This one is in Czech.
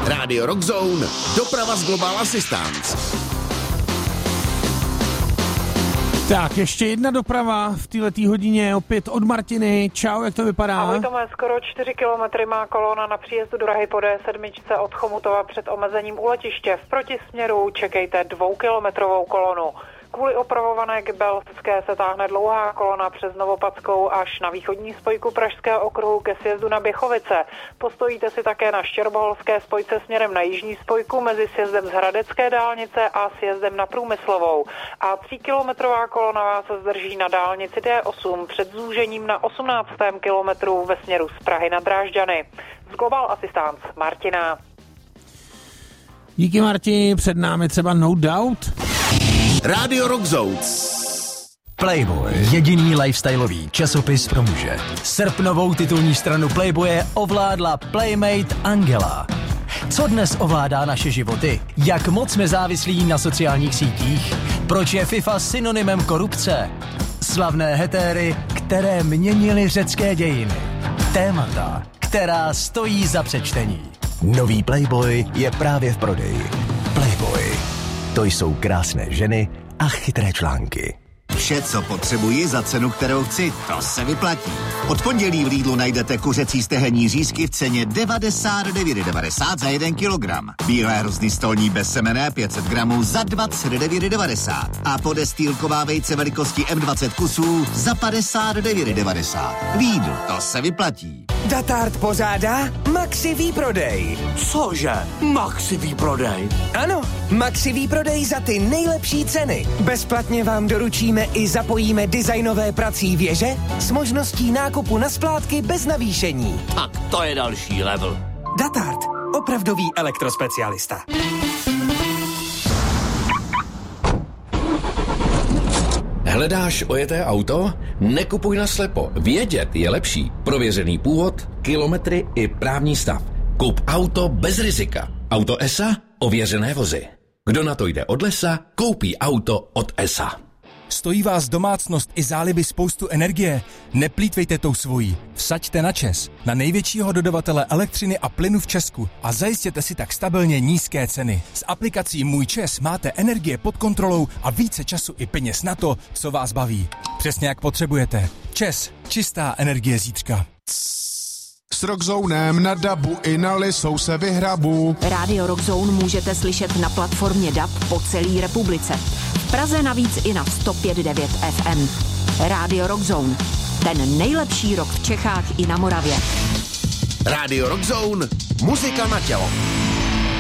Rádio Rockzone, doprava z Global Assistance. Tak, ještě jedna doprava v této hodině, opět od Martiny. Čau, jak to vypadá? Ahoj Tome, skoro 4 kilometry má kolona na příjezdu Drahy po D7 od Chomutova před omezením u letiště. V protisměru čekejte 2kilometrovou kolonu. Kvůli opravované Kybelské se táhne dlouhá kolona přes Novopadskou až na východní spojku Pražského okruhu ke sjezdu na Běchovice. Postojíte si také na Štěrboholské spojce směrem na jižní spojku mezi sjezdem z Hradecké dálnice a sjezdem na Průmyslovou. A 3kilometrová kolona vás zdrží na dálnici D8 před zúžením na 18. kilometru ve směru z Prahy na Drážďany. Z Global Assistance Martina. Díky Marti, před námi třeba No Doubt. Rádio Rockzone. Playboy, jediný lifestyleový časopis pro muže. Srpnovou titulní stranu Playboye ovládla Playmate Angela. Co dnes ovládá naše životy? Jak moc jsme závislí na sociálních sítích? Proč je FIFA synonymem korupce? Slavné hetéry, které měnily řecké dějiny. Témata, která stojí za přečtení. Nový Playboy je právě v prodeji. Playboy. To jsou krásné ženy a chytré články. Vše, co potřebuji za cenu, kterou chci, to se vyplatí. Od pondělí v Lidlu najdete kuřecí stehenní řízky v ceně 99,90 za 1 kilogram. Bílé hrozny stolní bezsemenné 500 gramů za 29,90 a podestýlková vejce velikosti M20 kusů za 59,90. Lidl, to se vyplatí. Datart pořádá Maxi výprodej. Cože? Maxi výprodej? Ano, Maxi výprodej za ty nejlepší ceny. Bezplatně vám doručíme i zapojíme designové prací věže s možností nákupu na splátky bez navýšení. Tak to je další level. Datart, opravdový elektrospecialista. Hledáš ojeté auto? Nekupuj naslepo. Vědět je lepší. Prověřený původ, kilometry i právní stav. Kup auto bez rizika. Auto ESA? Ověřené vozy. Kdo na to jde od lesa, koupí auto od ESA. Stojí vás domácnost i záliby spoustu energie? Neplýtvejte tou svojí. Vsaďte na ČEZ, na největšího dodavatele elektřiny a plynu v Česku a zajistěte si tak stabilně nízké ceny. S aplikací Můj ČEZ máte energie pod kontrolou a více času i peněz na to, co vás baví. Přesně jak potřebujete. ČEZ, čistá energie zítřka. S Rockzonem na dabu i na Lisou se vyhrabu. Rádio Rockzone můžete slyšet na platformě DAB po celé republice. V Praze navíc i na 105.9 FM. Rádio Rockzone. Ten nejlepší rock v Čechách i na Moravě. Rádio Rockzone, muzika na tělo.